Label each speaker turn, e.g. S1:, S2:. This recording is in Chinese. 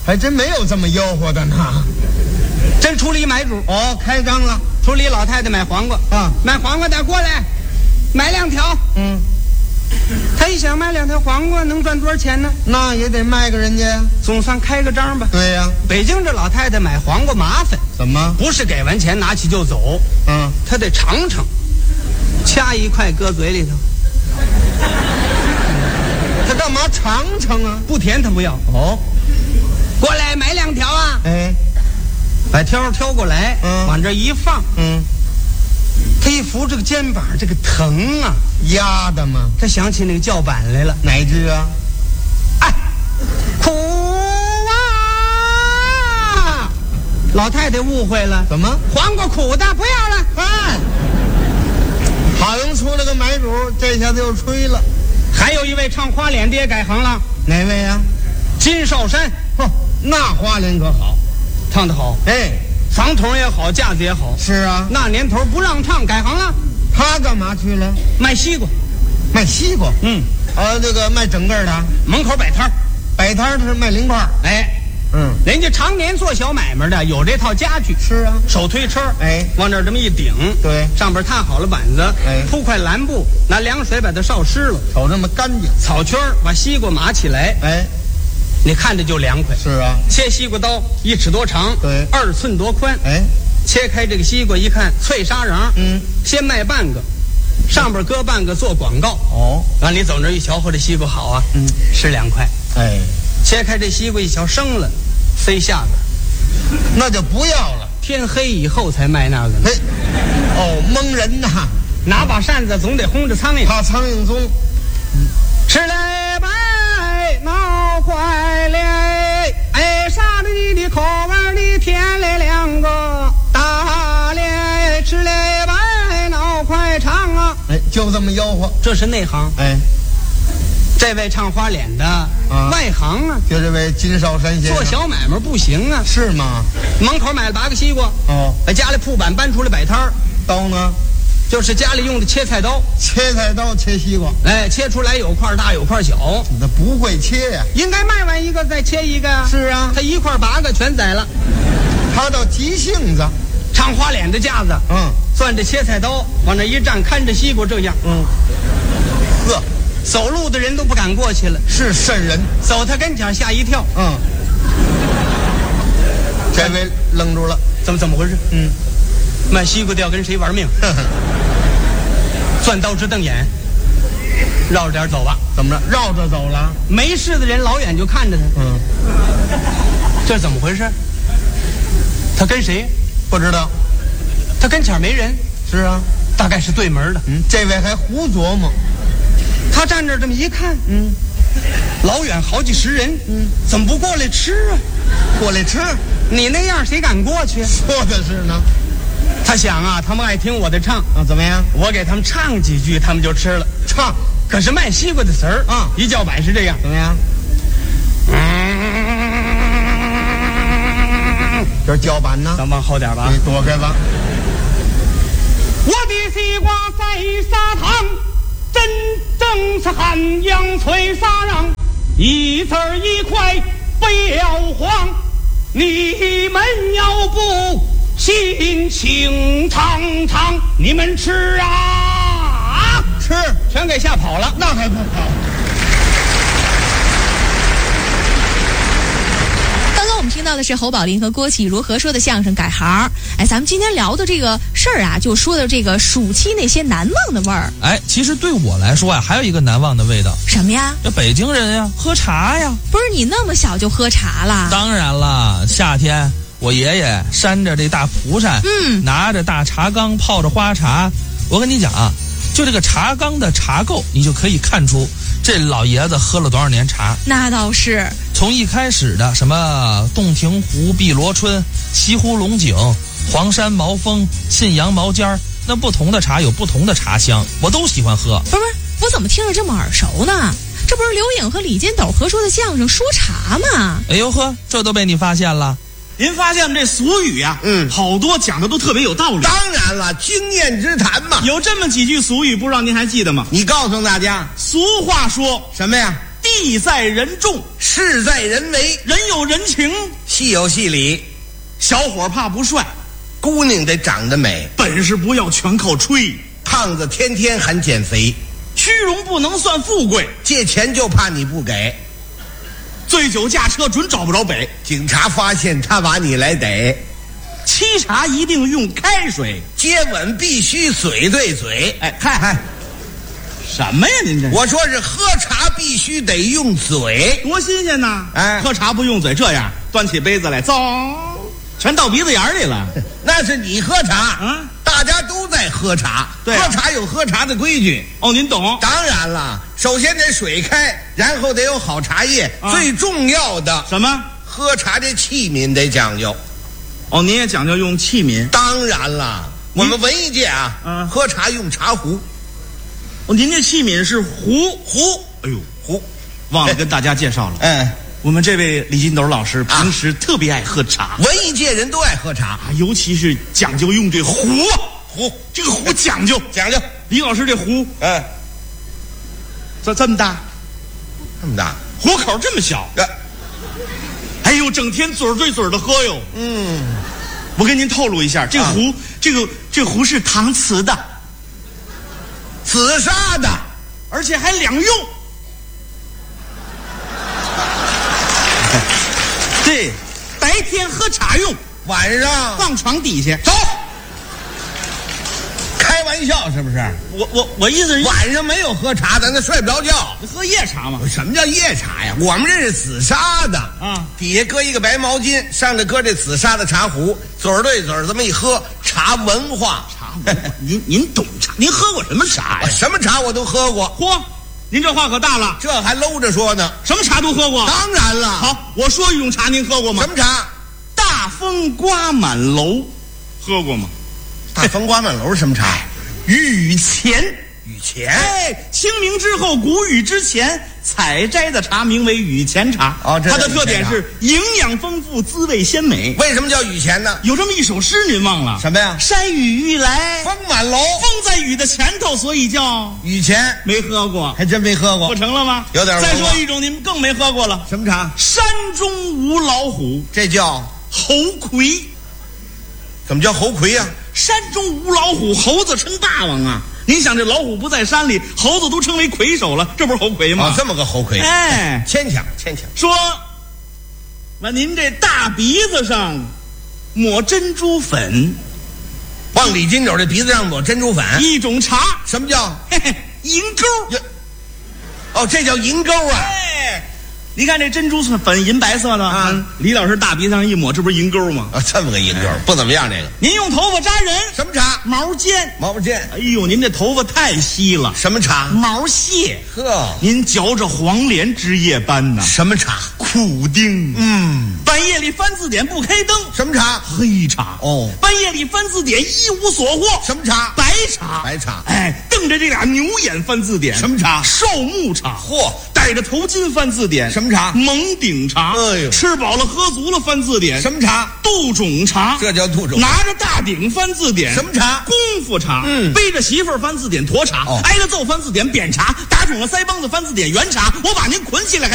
S1: 还真没有这么吆喝的呢。
S2: 真出了一买主
S1: 哦，开张了，
S2: 出了一老太太买黄瓜
S1: 啊，
S2: 买黄瓜的过来，买2条。他一想买2条黄瓜能赚多少钱呢？
S1: 那也得卖给人家呀。
S2: 总算开个张吧。
S1: 对呀，
S2: 北京这老太太买黄瓜麻烦，
S1: 怎么？
S2: 不是给完钱拿起就走，她得尝尝，掐一块搁嘴里头。
S1: 他干嘛尝尝啊？
S2: 不甜他不要。
S1: 哦，
S2: 过来买2条啊！
S1: 哎，
S2: 把挑过来，往这一放，他一扶这个肩膀，这个疼啊，
S1: 压的吗？
S2: 他想起那个叫板来了，
S1: 哪只啊？
S2: 哎，苦啊！老太太误会了，
S1: 怎么？
S2: 黄瓜苦的，不要了。
S1: 哎，好像出了个买主，这下子又吹了。
S2: 还有一位唱花脸的也改行了，
S1: 哪位啊？
S2: 金少山。
S1: 那花脸可好，
S2: 唱得好，
S1: 哎，
S2: 房筒也好，架子也好。
S1: 是啊，
S2: 那年头不让唱，改行了。
S1: 他干嘛去了？
S2: 卖西瓜。
S1: 卖西瓜。这个卖整个的，
S2: 门口摆摊，
S1: 摆摊是卖零块。
S2: 哎，人家常年做小买卖的，有这套家具。
S1: 是啊，
S2: 手推车，
S1: 哎，
S2: 往这儿这么一顶，
S1: 对，
S2: 上边踏好了板子，
S1: 哎，
S2: 铺块蓝布，拿凉水把它烧湿了，
S1: 瞅这么干净。
S2: 草圈把西瓜码起来，
S1: 哎，
S2: 你看着就凉快。
S1: 是啊，
S2: 切西瓜刀1尺多长，
S1: 对
S2: ，2寸多宽。
S1: 哎，
S2: 切开这个西瓜一看脆沙瓤，先卖半个，上边搁半个做广告。
S1: 哦，
S2: 让你走那一瞧，和这西瓜好啊，吃2块。
S1: 哎，
S2: 切开这西瓜一瞧生了，塞下边，
S1: 那就不要了。
S2: 天黑以后才卖那个呢。
S1: 嘿，哦，蒙人呐！
S2: 拿把扇子总得轰着苍蝇，
S1: 怕苍蝇踪。
S2: 吃来白闹坏了，哎，啥的你的口味里添来2个大嘞，吃来白闹快唱啊！
S1: 哎，就这么吆喝。
S2: 这是内行。
S1: 哎，
S2: 这位唱花脸的，外行啊。
S1: 就这位金少山先生
S2: 做小买卖不行啊。
S1: 是吗？
S2: 门口买了8个西瓜，把家里铺板搬出来摆摊儿。
S1: 刀呢？
S2: 就是家里用的切菜刀，
S1: 切菜刀切西瓜。
S2: 哎，切出来有块大有块小，
S1: 那不会切呀。
S2: 应该卖完一个再切一个呀。
S1: 是啊，
S2: 他1块8个全宰了。
S1: 他倒急性子，
S2: 唱花脸的架子，攥着切菜刀往那一站，看着西瓜这样，
S1: 呵，
S2: 走路的人都不敢过去了，
S1: 是瘆人。
S2: 走他跟前吓一跳，
S1: 这位愣住了，
S2: 怎么回事？卖西瓜的要跟谁玩命？攥刀直瞪眼，绕着点走吧。
S1: 怎么着？绕着走了？
S2: 没事的人老远就看着他，这怎么回事？他跟谁？
S1: 不知道。
S2: 他跟前没人。
S1: 是啊，
S2: 大概是对门的。
S1: 这位还胡琢磨。
S2: 他站这儿这么一看，老远好几十人，怎么不过来吃啊？
S1: 过来吃？
S2: 你那样谁敢过去？
S1: 说的是呢。
S2: 他想啊，他们爱听我的唱
S1: 啊，怎么样？
S2: 我给他们唱几句，他们就吃了。
S1: 唱，
S2: 可是卖西瓜的词儿
S1: 啊，
S2: 一叫板是这样，
S1: 怎么样？这叫板呢？
S2: 咱往后点吧，
S1: 你躲开吧。
S2: 我的西瓜在砂糖，真正是寒阳催沙瓤，一字儿一块不要慌，你们要不心情长长，你们吃啊，
S1: 吃，
S2: 全给吓跑了，
S1: 那还不跑？
S3: 刚刚我们听到的是侯宝林和郭启如合说的相声改行。哎，咱们今天聊的这个事儿啊，就说的这个暑期那些难忘的味儿。
S4: 哎，其实对我来说啊，还有一个难忘的味道。
S3: 什么呀？
S4: 这北京人呀，喝茶呀。
S3: 不是你那么小就喝茶了？
S4: 当然了，夏天我爷爷扇着这大蒲扇，拿着大茶缸泡着花茶。我跟你讲啊，就这个茶缸的茶垢，你就可以看出这老爷子喝了多少年茶。
S3: 那倒是。
S4: 从一开始的什么洞庭湖、碧螺春、西湖龙井、黄山毛峰、信阳毛尖儿，那不同的茶有不同的茶香，我都喜欢喝。
S3: 不是，我怎么听着这么耳熟呢？这不是刘颖和李金斗合说的相声说茶吗？
S4: 哎呦呵，这都被你发现了。
S5: 您发现这俗语呀，好多讲的都特别有道理。
S1: 当然了，经验之谈嘛。
S5: 有这么几句俗语，不知道您还记得吗？
S1: 你告诉大家，
S5: 俗话说
S1: 什么呀？
S5: 地地在人重，
S1: 事在人为，
S5: 人有人情，
S1: 戏有戏理。
S5: 小伙怕不帅，
S1: 姑娘得长得美，
S5: 本事不要全靠吹，
S1: 胖子天天喊减肥，
S5: 虚荣不能算富贵，
S1: 借钱就怕你不给，
S5: 醉酒驾车准找不着北，
S1: 警察发现他把你来逮，
S5: 沏茶一定用开水，
S1: 接吻必须嘴对嘴。
S5: 哎，嗨，什么呀您这？
S1: 我说是喝茶必须得用嘴，
S5: 多新鲜呐！
S1: 哎
S5: 喝茶不用嘴，这样端起杯子来，走，全到鼻子眼里了。
S1: 那是你喝茶
S5: 啊，
S1: 大家都在喝茶，
S5: 对啊
S1: 喝茶有喝茶的规矩。
S5: 哦，您懂？
S1: 当然了，首先得水开，然后得有好茶叶，
S5: 啊
S1: 最重要的
S5: 什么？
S1: 喝茶这器皿得讲究。
S5: 哦，您也讲究用器皿。
S1: 当然了，我们文艺界啊，喝茶用茶壶。
S5: 哦，您这器皿是壶。哎呦，
S1: 壶，
S5: 忘了跟大家介绍了。
S1: 哎，
S5: 我们这位李金斗老师平时特别爱喝茶，
S1: 文艺界人都爱喝茶。
S5: 尤其是讲究用这壶啊，
S1: 壶，
S5: 这个壶讲究。
S1: 讲究。
S5: 李老师这壶，
S1: 哎，
S5: 这么大，
S1: 这么大，
S5: 壶口这么小。哎呦，整天嘴对嘴的喝哟。我跟您透露一下，这壶，这壶是搪瓷的，
S1: 紫砂的，
S5: 而且还两用。对，白天喝茶用，
S1: 晚上
S5: 放床底下。
S1: 走。开玩笑是不是？
S5: 我意思是
S1: 晚上没有喝茶，咱那睡不着觉。
S5: 喝夜茶嘛。
S1: 什么叫夜茶呀？我们这是紫砂的
S5: 啊，
S1: 底下搁一个白毛巾，上头搁这紫砂的茶壶，嘴对嘴这么一喝，茶文化。
S5: 茶文化，您懂茶？您喝过什么茶呀？
S1: 什么茶我都喝过。
S5: 嚯，您这话可大了，
S1: 这还搂着说呢。
S5: 什么茶都喝过？
S1: 当然了。
S5: 好，我说一种茶，您喝过吗？
S1: 什么茶？
S5: 大风刮满楼，喝过吗？
S1: 大风刮满楼是什么茶？
S5: 雨前。
S1: 雨前。
S5: 哎，清明之后，谷雨之前采摘的茶名为雨前茶。
S1: 哦，
S5: 它的特点是营养丰富，滋味鲜美。
S1: 为什么叫雨前呢？
S5: 有这么一首诗，您忘了？
S1: 什么呀？
S5: 山雨欲来，
S1: 风满楼，
S5: 风在雨的前头，所以叫
S1: 雨前。
S5: 没喝过，
S1: 还真没喝过。
S5: 不成了吗？
S1: 有点。
S5: 再说一种，您更没喝过了。
S1: 什么茶？
S5: 山中无老虎，
S1: 这叫
S5: 猴魁。
S1: 怎么叫猴魁呀？
S5: 山中无老虎，猴子称霸王啊！您想，这老虎不在山里，猴子都称为魁首了，这不是猴魁吗？
S1: 这么个猴魁，
S5: 哎，
S1: 牵强。
S5: 说，那您这大鼻子上抹珍珠粉，
S1: 往李金斗这鼻子上抹珍珠粉，
S5: 一种茶。
S1: 什么叫？
S5: 银钩。
S1: 哦，这叫银钩啊！
S5: 哎，你看这珍珠粉银白色的
S1: 啊，
S5: 李老师大鼻子上一抹，这不是银钩吗？
S1: 啊，这么个银钩，不怎么样。这个
S5: 您用头发扎人，
S1: 什么茶？
S5: 毛尖。
S1: 毛尖。
S5: 哎呦，您这头发太稀了。
S1: 什么茶？
S5: 毛蟹。
S1: 呵，
S5: 您嚼着黄连枝叶般呢。
S1: 什么茶？
S5: 苦丁。半夜里翻字典不开灯。
S1: 什么茶？
S5: 黑茶。
S1: 哦，
S5: 半夜里翻字典一无所获。
S1: 什么茶？
S5: 白茶。哎，瞪着这俩牛眼翻字典。
S1: 什么茶？
S5: 少牧茶。
S1: 嚯，
S5: 戴着头巾翻字典。
S1: 什么茶？
S5: 蒙顶茶。
S1: 哎呦，
S5: 吃饱了喝足了翻字典。
S1: 什么茶？
S5: 杜种茶。
S1: 这叫杜种。
S5: 拿着大鼎翻字典。
S1: 什么茶？
S5: 功夫茶。背着媳妇儿翻字典沱茶。
S1: 哦，
S5: 挨了揍翻字典扁茶。打肿了腮帮子翻字典圆茶。我把您捆起来还